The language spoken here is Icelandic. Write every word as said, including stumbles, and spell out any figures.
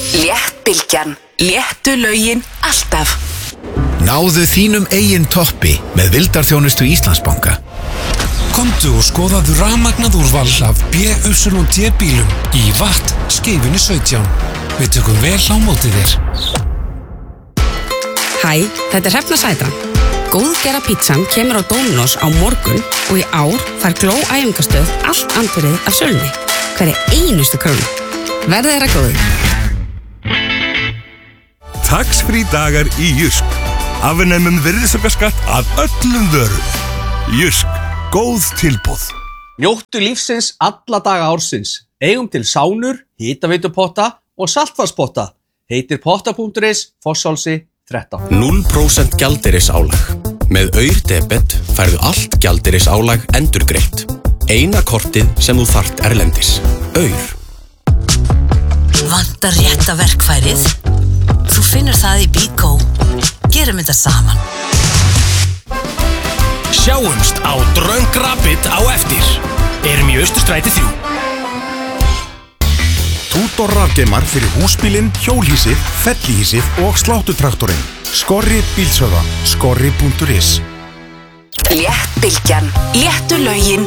Léttbylgjan. Léttu lögin alltaf. Náðu þínum eigin toppi með vildarþjónustu Íslandsbanka. Komdu og skoðaðu rafmagnað úrval af B Y D bílum í Watt skeifunni sautján. Við tökum vel á móti þér. Hæ, þetta er Hrefna Sætra. Góðgera pítsan kemur á Dominos á morgun og í ár fær Gló æfingastöð allt andvirðið af sölunni. Hverja einustu krónu. Verði þeirra góður. Tax-free dagar í Jysk. Afnemum virðisaukaskatt af öllum vörum. Jysk, góð tilboð. Njóttu lífsins alla daga ársins. Eigum til sánur, hitaveitupotta og saltvarspotta. Heitir potta punktur is, Fossálsi þrettán. núll prósent gjaldeyrisálag. Með Aur debet færðu allt gjaldeyrisálag endurgreitt. Eina kortið sem þú þarft erlendis. Aur. Vantar rétta verkfærið? Þú finnur það í Bíkó. Gerum þetta saman. Sjáumst á Dröng Rapid á eftir. Erum í Austurstræti þrjú. Tútor rafgeimar fyrir húsbílinn, hjólhýsið, fellihýsið og sláttutraktorinn. Skorri bílsöða. Skorri punktur is. Léttbylgjan. Léttu lögin